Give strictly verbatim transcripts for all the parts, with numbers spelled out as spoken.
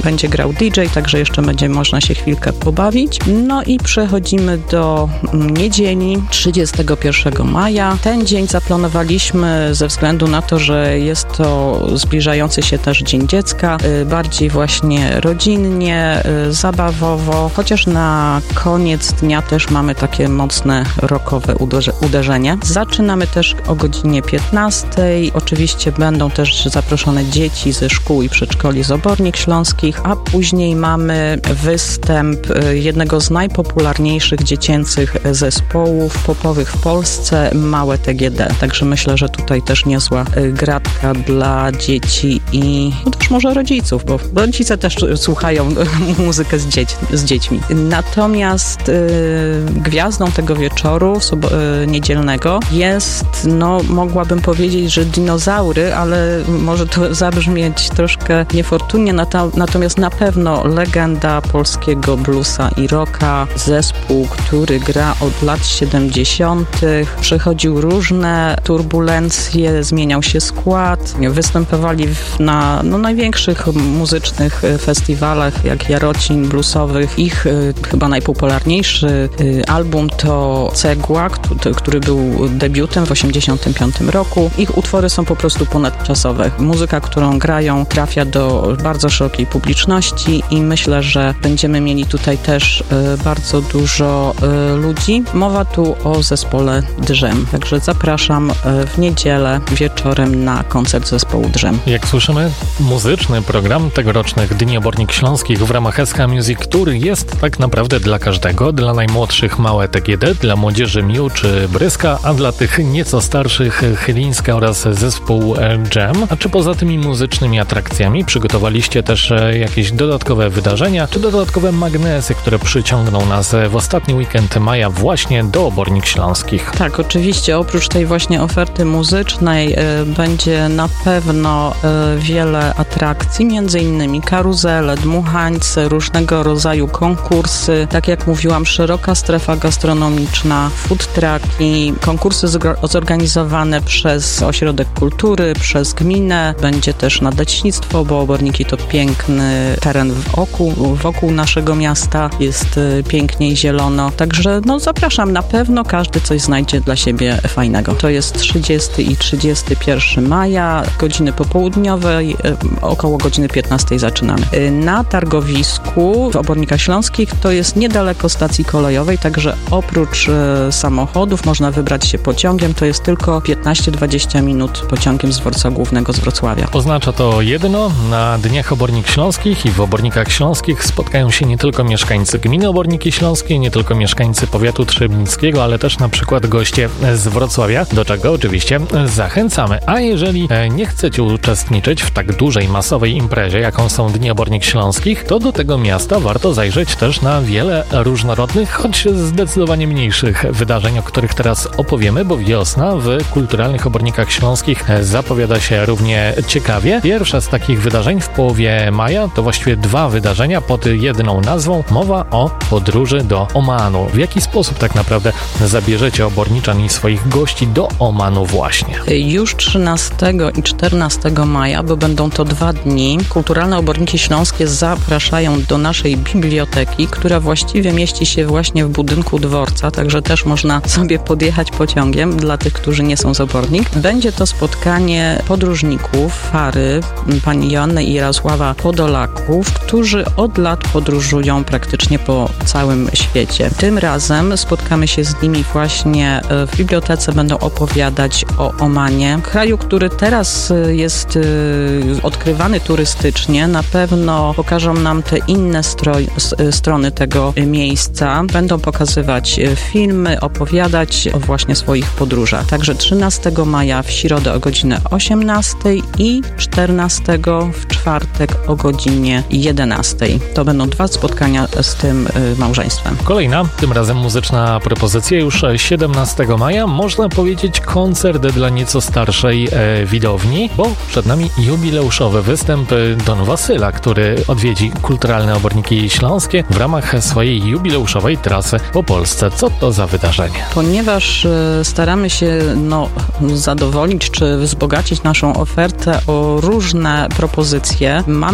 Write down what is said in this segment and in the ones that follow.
będzie grał D J, także jeszcze będzie można się chwilkę pobawić. No i przechodzimy do niedzieli trzydziestego pierwszego maja. Ten dzień zaplanowaliśmy ze względu na to, że jest to zbliżający się też Dzień Dziecka, bardziej właśnie rodzinnie, zabawowo, chociaż na koniec dnia też mamy takie mocne rockowe uderzenie. Zaczynamy też o godzinie piętnastej. Oczywiście będą też zaproszone dzieci ze szkół i przedszkoli z Obornik Śląskich, a później mamy występ jednego z najpopularniejszych dziecięcych zespołów popowych w Polsce, Małe T G D. Także myślę, że tutaj też niezła gratka dla dzieci i no też może rodziców, bo rodzice też słuchają muzykę z, dzieć, z dziećmi. Natomiast y, gwiazdą tego wieczoru sobo- y, niedzielnego jest, no mogłabym powiedzieć, że dinozaury, ale może to zabrzmieć troszkę niefortunnie, nata- natomiast na pewno legenda polskiego bluesa i rocka, zespół, który gra od lat siedemdziesiątych. Przechodził różne turbulencje, zmieniał się skład, występowali w, na no, największych muzycznych festiwalach, jak Jarocin bluesowych. Ich y, chyba najpopularniejszy y, album to Cegła, który, który był debiutem w osiemdziesiątym piątym roku. Ich utwory są po prostu ponadczasowe. Muzyka, którą grają, trafia do bardzo szerokiej publiczności i myślę, że będziemy mieli tutaj też y, bardzo dużo y, ludzi. Mowa tu o zespole Drzem. Także zapraszam y, w niedzielę wieczorem na koncert zespołu Drzem. Jak słyszymy, muzyczny program tegorocznych Dni Obornik Śląskich w ramach S K Music Tour jest tak naprawdę dla każdego, dla najmłodszych Małe T G D, dla młodzieży Miu czy Bryska, a dla tych nieco starszych Chylińska oraz zespół Dżem. A czy poza tymi muzycznymi atrakcjami przygotowaliście też jakieś dodatkowe wydarzenia, czy dodatkowe magnesy, które przyciągną nas w ostatni weekend maja właśnie do Obornik Śląskich? Tak, oczywiście oprócz tej właśnie oferty muzycznej y, będzie na pewno y, wiele atrakcji, między innymi karuzele, dmuchańce, różnego rodzaju konkursy, tak jak mówiłam, szeroka strefa gastronomiczna, food trucki, konkursy zgro- zorganizowane przez Ośrodek Kultury, przez gminę, będzie też nadleśnictwo, bo Oborniki to piękny teren wokół, wokół naszego miasta, jest y, pięknie i zielono, także no zapraszam, na pewno każdy coś znajdzie dla siebie fajnego. To jest trzydziestego i trzydziestego pierwszego maja, godziny popołudniowe, y, około godziny piętnastej zaczynamy. Y, na targowisku w Obornikach Śląskich to jest niedaleko stacji kolejowej, także oprócz y, samochodów można wybrać się pociągiem, to jest tylko piętnaście do dwudziestu minut pociągiem z dworca głównego z Wrocławia. Oznacza to jedno, na Dniach Obornik Śląskich i w Obornikach Śląskich spotkają się nie tylko mieszkańcy gminy Oborniki Śląskie, nie tylko mieszkańcy powiatu trzebnickiego, ale też na przykład goście z Wrocławia, do czego oczywiście zachęcamy. A jeżeli nie chcecie uczestniczyć w tak dużej, masowej imprezie, jaką są Dni Obornik Śląskich, to do tego miasta warto zajrzeć też na wiele różnorodnych, choć zdecydowanie mniejszych wydarzeń, o których teraz opowiemy, bo wiosna w kulturalnych Obornikach Śląskich zapowiada się równie ciekawie. Pierwsze z takich wydarzeń w połowie maja to właściwie dwa wydarzenia pod jedną nazwą. Mowa o podróży do Omanu. W jaki sposób tak naprawdę zabierzecie oborniczan i swoich gości do Omanu właśnie? Już trzynastego i czternastego maja, bo będą to dwa dni, Kulturalne Oborniki Śląskie zapraszają do naszej biblioteki, która właściwie mieści się właśnie w budynku dworca, także też można sobie podjechać pociągiem dla tych, którzy nie są z Obornik. Będzie to spotkanie podróżników Fary, pani Joanny i Jarosława Podolaków, którzy od lat podróżują praktycznie po całym świecie. Tym razem spotkamy się z nimi właśnie w bibliotece, będą opowiadać o Omanie, kraju, który teraz jest odkrywany turystycznie. Na pewno pokażą nam te inne stroj, strony tego miejsca. Będą pokazywać filmy, opowiadać o właśnie swoich podróżach. Także trzynastego maja w środę o godzinie osiemnastej i czternastego w czwartek o godzinie jedenastej. To będą dwa spotkania z tym y, małżeństwem. Kolejna, tym razem muzyczna propozycja już siedemnastego maja. Można powiedzieć koncert dla nieco starszej e, widowni, bo przed nami jubileuszowy występ Don Wasyla, który odwiedzi Kulturalne Oborniki Śląskie w ramach swojej jubileuszowej trasy po Polsce. Co to za wydarzenie? Ponieważ y, staramy się no, zadowolić czy wzbogacić naszą ofertę o różne propozycje, mamy też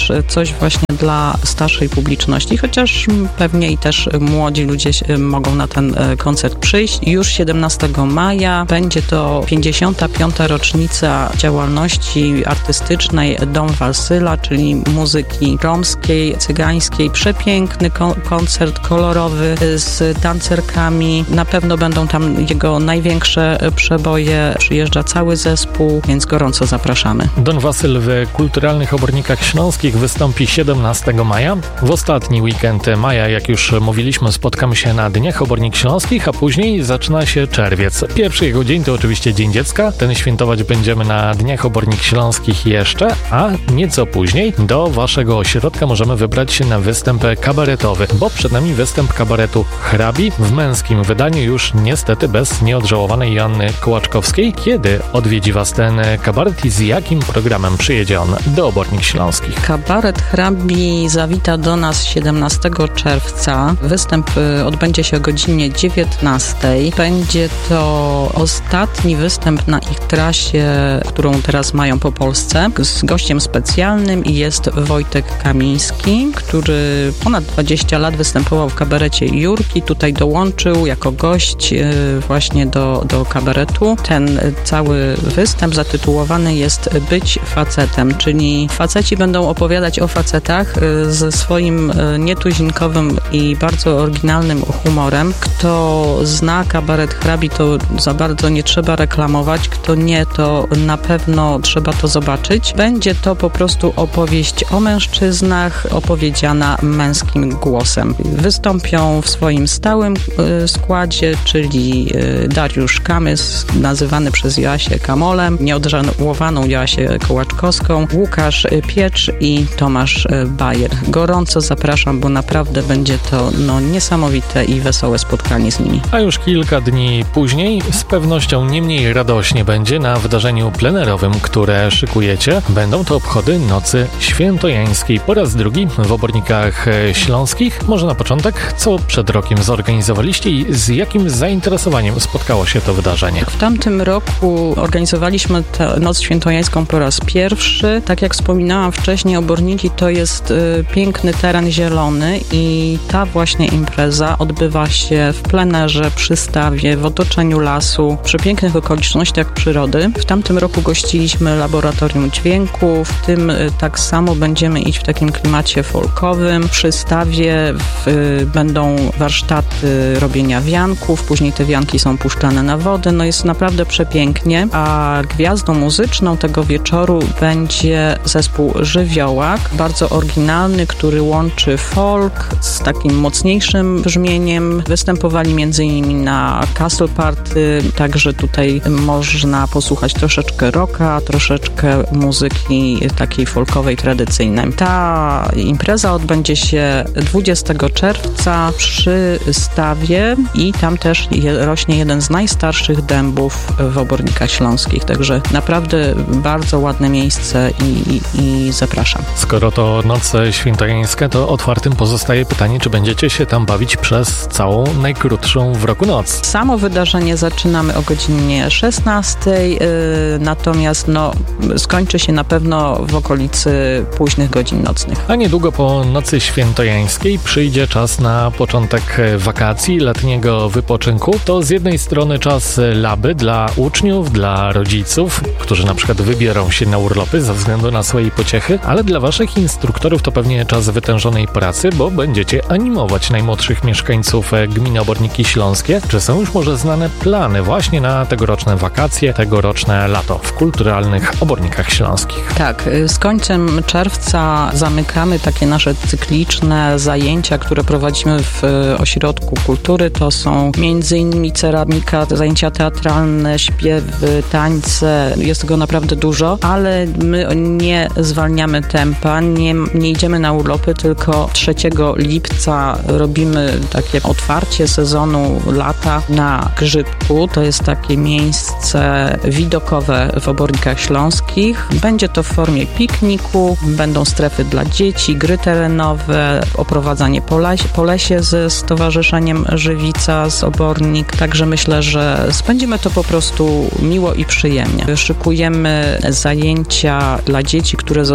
też coś właśnie dla starszej publiczności, chociaż pewnie i też młodzi ludzie mogą na ten koncert przyjść. Już siedemnastego maja będzie to pięćdziesiąta piąta rocznica działalności artystycznej Dom Walsyla, czyli muzyki romskiej, cygańskiej. Przepiękny kon- koncert kolorowy z tancerkami. Na pewno będą tam jego największe przeboje. Przyjeżdża cały zespół, więc gorąco zapraszamy. Don Wasyl w Kulturalnych Obornikach Śląskich wystąpi siedemnastego maja. W ostatni weekend maja, jak już mówiliśmy, spotkamy się na Dniach Obornik Śląskich, a później zaczyna się czerwiec. Pierwszy jego dzień to oczywiście Dzień Dziecka. Ten świętować będziemy na Dniach Obornik Śląskich jeszcze, a nieco później do waszego ośrodka możemy wybrać się na występ kabaretowy, bo przed nami występ kabaretu Hrabi w męskim wydaniu, już niestety bez nieodżałowanej Joanny Kołaczkowskiej. Kiedy odwiedzi was ten kabaret i z jakim programem przyjedzie on do Obornik Śląskich? Kabaret Hrabi zawita do nas siedemnastego czerwca. Występ odbędzie się o godzinie dziewiętnastej. Będzie to ostatni występ na ich trasie, którą teraz mają po Polsce, z gościem specjalnym i jest Wojtek Kamiński, który ponad dwadzieścia lat występował w kabarecie Jurki. Tutaj dołączył jako gość właśnie do, do kabaretu. Ten cały występ zatytułowany jest Być facetem, czyli faceci będą opowiadać o facetach ze swoim nietuzinkowym i bardzo oryginalnym humorem. Kto zna kabaret Hrabi, to za bardzo nie trzeba reklamować. Kto nie, to na pewno trzeba to zobaczyć. Będzie to po prostu opowieść o mężczyznach, opowiedziana męskim głosem. Wystąpią w swoim stałym y, składzie, czyli y, Dariusz Kamys, nazywany przez Joasię Kamolem, nieodżałowaną Joasię Kołaczkowską, Łukasz Piecz i Tomasz Bajer. Gorąco zapraszam, bo naprawdę będzie to no, niesamowite i wesołe spotkanie z nimi. A już kilka dni później z pewnością nie mniej radośnie będzie na wydarzeniu plenerowym, które szykujecie. Będą to obchody Nocy Świętojańskiej. Po raz drugi w Obornikach Śląskich. Może na początek, co przed rokiem zorganizowaliście i z jakim zainteresowaniem spotkało się to wydarzenie? W tamtym roku organizowaliśmy tę Noc Świętojańską po raz pierwszy. Tak jak wspominałam wcześniej, Oborniki to jest y, piękny teren zielony i ta właśnie impreza odbywa się w plenerze, przy stawie, w otoczeniu lasu, przy pięknych okolicznościach przyrody. W tamtym roku gościliśmy laboratorium dźwięku, w tym y, tak samo będziemy iść w takim klimacie folkowym. Przy stawie w, y, będą warsztaty robienia wianków, później te wianki są puszczane na wodę. No jest naprawdę przepięknie, a gwiazdą muzyczną tego wieczoru będzie zespół Żywiołak, bardzo oryginalny, który łączy folk z takim mocniejszym brzmieniem. Występowali między innymi na Castle Party, także tutaj można posłuchać troszeczkę rocka, troszeczkę muzyki takiej folkowej, tradycyjnej. Ta impreza odbędzie się dwudziestego czerwca przy stawie i tam też je, rośnie jeden z najstarszych dębów w Obornikach Śląskich, także naprawdę bardzo ładne miejsce i, i, i zapraszam. Skoro to Noce Świętojańskie, to otwartym pozostaje pytanie, czy będziecie się tam bawić przez całą najkrótszą w roku noc. Samo wydarzenie zaczynamy o godzinie szesnastej, yy, natomiast no, skończy się na pewno w okolicy późnych godzin nocnych. A niedługo po Nocy Świętojańskiej przyjdzie czas na początek wakacji, letniego wypoczynku. To z jednej strony czas laby dla uczniów, dla rodziców, którzy na przykład wybiorą się na urlopy ze względu na swoje pociechy, ale dla waszych instruktorów to pewnie czas wytężonej pracy, bo będziecie animować najmłodszych mieszkańców gminy Oborniki Śląskie. Czy są już może znane plany właśnie na tegoroczne wakacje, tegoroczne lato w Kulturalnych Obornikach Śląskich? Tak, z końcem czerwca zamykamy takie nasze cykliczne zajęcia, które prowadzimy w Ośrodku Kultury. To są między innymi ceramika, zajęcia teatralne, śpiewy, tańce. Jest tego naprawdę dużo, ale my nie zwalniamy tempa, nie, nie idziemy na urlopy, tylko trzeciego lipca robimy takie otwarcie sezonu lata na Grzybku. To jest takie miejsce widokowe w Obornikach Śląskich. Będzie to w formie pikniku, będą strefy dla dzieci, gry terenowe, oprowadzanie po lesie, po lesie ze Stowarzyszeniem Żywica z Obornik. Także myślę, że spędzimy to po prostu miło i przyjemnie. Szykujemy zajęcia dla dzieci, które zostają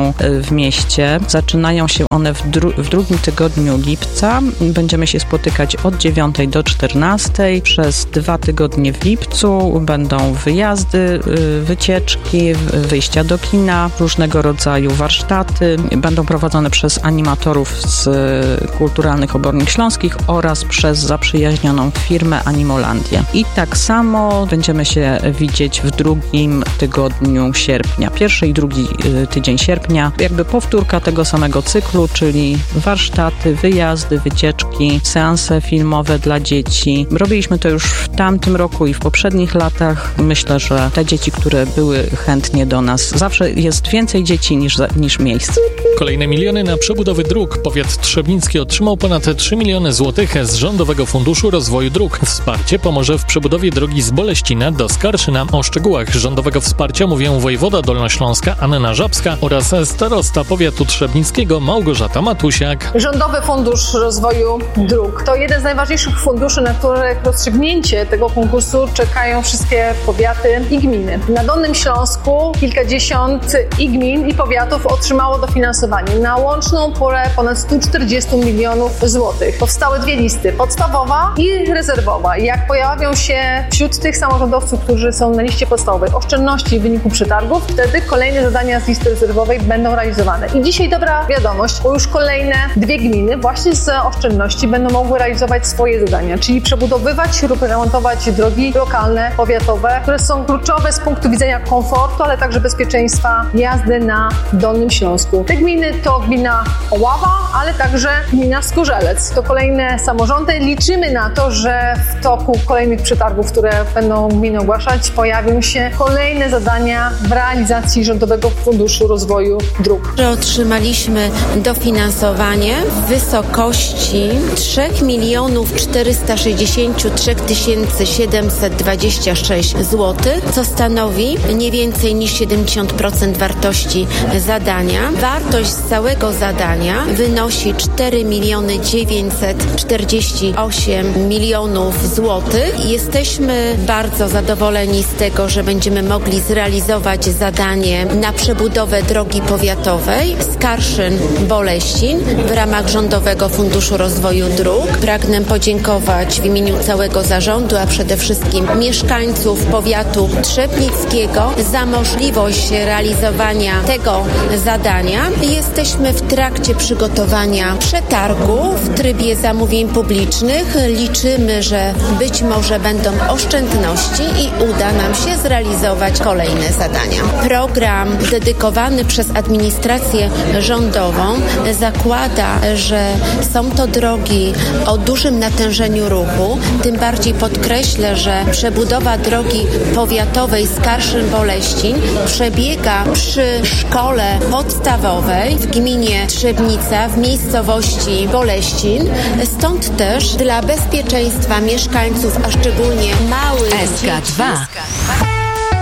tygodniu w mieście. Zaczynają się one w, dru- w drugim tygodniu lipca. Będziemy się spotykać od dziewiątej do czternastej. Przez dwa tygodnie w lipcu będą wyjazdy, wycieczki, wyjścia do kina, różnego rodzaju warsztaty. Będą prowadzone przez animatorów z Kulturalnych Obornik Śląskich oraz przez zaprzyjaźnioną firmę Animolandia. I tak samo będziemy się widzieć w drugim tygodniu sierpnia. Pierwszy i drugi tydzień sierpnia. Jakby powtórka tego samego cyklu, czyli warsztaty, wyjazdy, wycieczki, seanse filmowe dla dzieci. Robiliśmy to już w tamtym roku i w poprzednich latach. Myślę, że te dzieci, które były chętnie do nas, zawsze jest więcej dzieci niż, niż miejsc. Kolejne miliony na przebudowę dróg. Powiat trzebnicki otrzymał ponad trzy miliony złotych z Rządowego Funduszu Rozwoju Dróg. Wsparcie pomoże w przebudowie drogi z Boleścina do Skarszyna. O szczegółach rządowego wsparcia mówią wojewoda dolnośląska Anna Żabska oraz starosta powiatu trzebnickiego Małgorzata Matusiak. Rządowy Fundusz Rozwoju Dróg to jeden z najważniejszych funduszy, na które rozstrzygnięcie tego konkursu czekają wszystkie powiaty i gminy. Na Dolnym Śląsku kilkadziesiąt i gmin i powiatów otrzymało dofinansowanie na łączną pulę ponad sto czterdzieści milionów złotych. Powstały dwie listy, podstawowa i rezerwowa. Jak pojawią się wśród tych samorządowców, którzy są na liście podstawowej, oszczędności w wyniku przetargów, wtedy kolejne zadania z listy rezerwowej będą realizowane. I dzisiaj dobra wiadomość, bo już kolejne dwie gminy właśnie z oszczędności będą mogły realizować swoje zadania, czyli przebudowywać lub remontować drogi lokalne, powiatowe, które są kluczowe z punktu widzenia komfortu, ale także bezpieczeństwa jazdy na Dolnym Śląsku. Te gminy to gmina Oława, ale także gmina Skorzelec. To kolejne samorządy. Liczymy na to, że w toku kolejnych przetargów, które będą gminy ogłaszać, pojawią się kolejne zadania w realizacji Rządowego Funduszu Rozwoju Dróg. Otrzymaliśmy dofinansowanie w wysokości trzy miliony czterysta sześćdziesiąt trzy tysiące siedemset dwadzieścia sześć złotych, co stanowi nie więcej niż siedemdziesiąt procent wartości zadania. Wartość całego zadania wynosi cztery miliony dziewięćset czterdzieści osiem milionów złotych. Jesteśmy bardzo zadowoleni z tego, że będziemy mogli zrealizować zadanie na przebudowę drogi powiatowej Skarszyn-Boleścin w ramach Rządowego Funduszu Rozwoju Dróg. Pragnę podziękować w imieniu całego zarządu, a przede wszystkim mieszkańców powiatu trzebnickiego za możliwość realizowania tego zadania. Jesteśmy w trakcie przygotowania przetargu w trybie zamówień publicznych. Liczymy, że być może będą oszczędności i uda nam się zrealizować kolejne zadania. Program dedykowany przez administrację rządową zakłada, że są to drogi o dużym natężeniu ruchu. Tym bardziej podkreślę, że przebudowa drogi powiatowej Skarszyn-Boleścin przebiega przy szkole podstawowej w gminie Trzebnica w miejscowości Boleścin. Stąd też dla bezpieczeństwa mieszkańców, a szczególnie małych S K dwa.